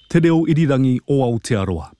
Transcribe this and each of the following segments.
Te reo irirangi o Aotearoa.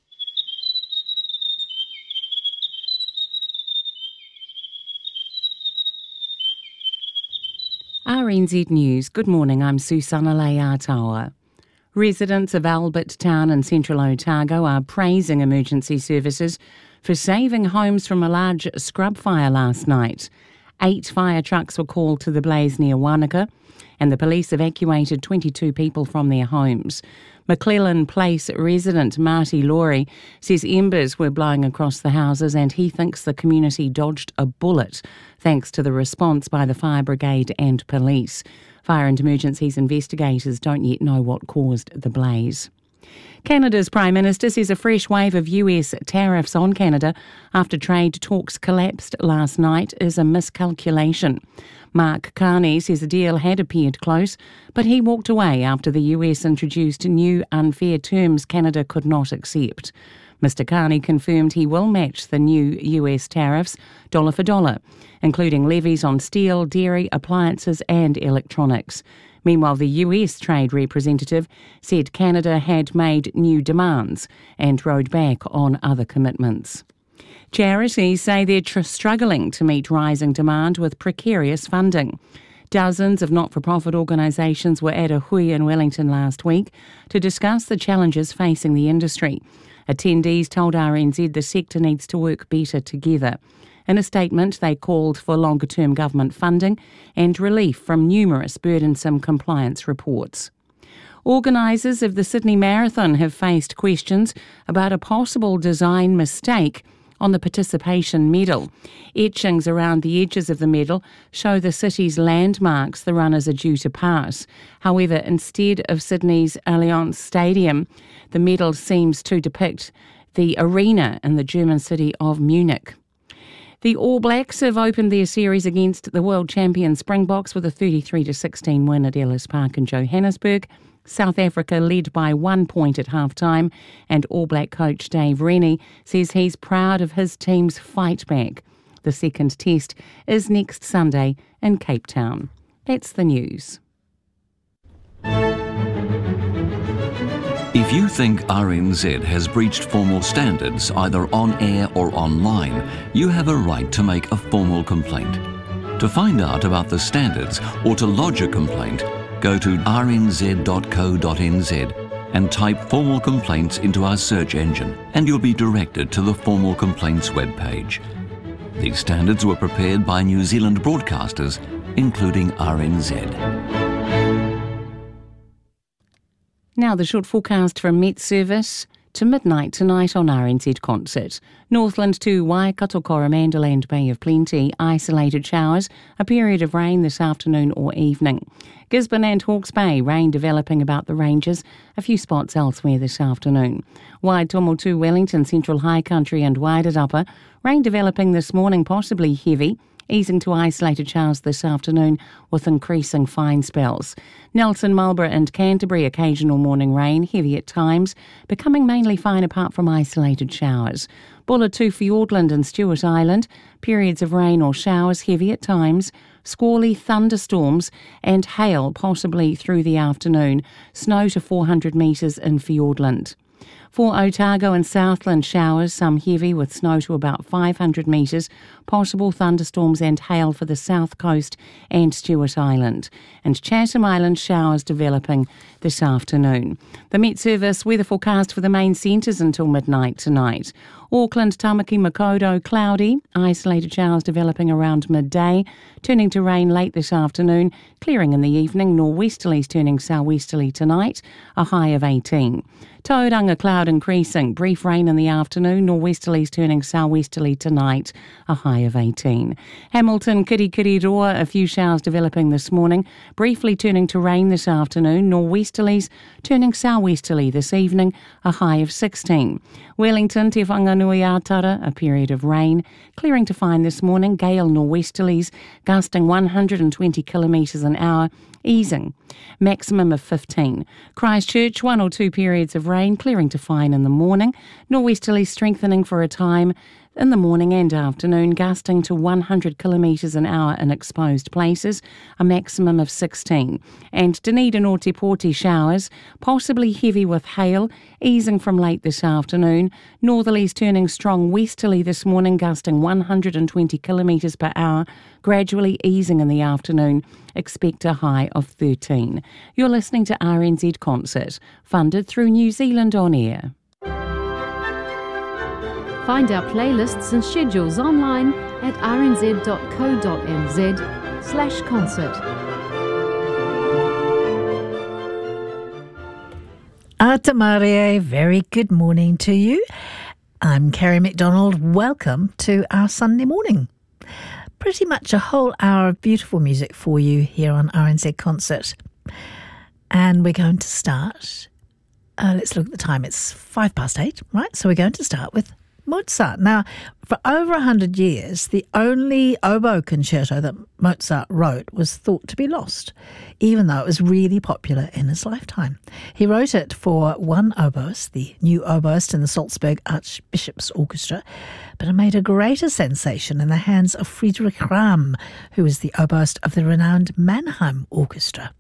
RNZ News. Good morning, I'm Susana Leatawa. Residents of Albert Town in central Otago are praising emergency services for saving homes from a large scrub fire last night. 8 fire trucks were called to the blaze near Wanaka, and the police evacuated 22 people from their homes. McClellan Place resident Marty Laurie says embers were blowing across the houses and he thinks the community dodged a bullet thanks to the response by the fire brigade and police. Fire and emergencies investigators don't yet know what caused the blaze. Canada's Prime Minister says a fresh wave of US tariffs on Canada after trade talks collapsed last night is a miscalculation. Mark Carney says the deal had appeared close, but he walked away after the US introduced new unfair terms Canada could not accept. Mr Carney confirmed he will match the new US tariffs dollar for dollar, including levies on steel, dairy, appliances and electronics. Meanwhile, the US trade representative said Canada had made new demands and rode back on other commitments. Charities say they're struggling to meet rising demand with precarious funding. Dozens of not-for-profit organisations were at a hui in Wellington last week to discuss the challenges facing the industry. Attendees told RNZ the sector needs to work better together. In a statement, they called for longer-term government funding and relief from numerous burdensome compliance reports. Organisers of the Sydney Marathon have faced questions about a possible design mistake on the participation medal. Etchings around the edges of the medal show the city's landmarks the runners are due to pass. However, instead of Sydney's Allianz Stadium, the medal seems to depict the arena in the German city of Munich. The All Blacks have opened their series against the world champion Springboks with a 33-16 win at Ellis Park in Johannesburg. South Africa led by 1 point at half-time, and All Black coach Dave Rennie says he's proud of his team's fight back. The second test is next Sunday in Cape Town. That's the news. If you think RNZ has breached formal standards either on air or online, you have a right to make a formal complaint. To find out about the standards or to lodge a complaint, go to rnz.co.nz and type formal complaints into our search engine and you'll be directed to the formal complaints webpage. These standards were prepared by New Zealand broadcasters, including RNZ. Now the short forecast from Met Service to midnight tonight on RNZ Concert. Northland to Waikato, Coromandel and Bay of Plenty, isolated showers, a period of rain this afternoon or evening. Gisborne and Hawke's Bay, rain developing about the ranges, a few spots elsewhere this afternoon. Waitomo to Wellington, Central High Country and Wairarapa, rain developing this morning, possibly heavy, easing to isolated showers this afternoon with increasing fine spells. Nelson, Marlborough and Canterbury, occasional morning rain, heavy at times, becoming mainly fine apart from isolated showers. Bulla to Fiordland and Stewart Island, periods of rain or showers, heavy at times, squally thunderstorms and hail possibly through the afternoon, snow to 400 metres in Fiordland. For Otago and Southland, showers, some heavy with snow to about 500 metres, possible thunderstorms and hail for the south coast and Stewart Island. And Chatham Island, showers developing this afternoon. The Met Service weather forecast for the main centres until midnight tonight. Auckland, Tamaki, Makaurau, cloudy, isolated showers developing around midday, turning to rain late this afternoon, clearing in the evening, nor'westerlies turning sou'westerly tonight, a high of 18. Tauranga, cloud increasing, brief rain in the afternoon, nor'westerlies turning sou'westerly tonight, a high of 18. Hamilton, Kirikiriroa, a few showers developing this morning, briefly turning to rain this afternoon, nor'westerlies turning sou'westerly this evening, a high of 16. Wellington, Te Whanganui-a-Tara, a period of rain, clearing to fine this morning, gale nor'westerlies, gusting 120 kilometres an hour, easing. Maximum of 15. Christchurch, 1 or 2 periods of rain, clearing to fine in the morning. Nor'westerlies strengthening for a time. In the morning and afternoon, gusting to 100 kilometres an hour in exposed places, a maximum of 16. And Dunedin or Te Poti showers, possibly heavy with hail, easing from late this afternoon. Northerlies turning strong westerly this morning, gusting 120 kilometres per hour, gradually easing in the afternoon. Expect a high of 13. You're listening to RNZ Concert, funded through New Zealand On Air. Find our playlists and schedules online at rnz.co.nz/concert. Atamarie, very good morning to you. I'm Kerry McDonald. Welcome to our Sunday morning. Pretty much a whole hour of beautiful music for you here on RNZ Concert. And we're going to start, let's look at the time, it's 8:05, right? So we're going to start with Mozart. Now, for over 100 years, the only oboe concerto that Mozart wrote was thought to be lost, even though it was really popular in his lifetime. He wrote it for one oboist, the new oboist in the Salzburg Archbishop's Orchestra, but it made a greater sensation in the hands of Friedrich Ramm, who was the oboist of the renowned Mannheim Orchestra.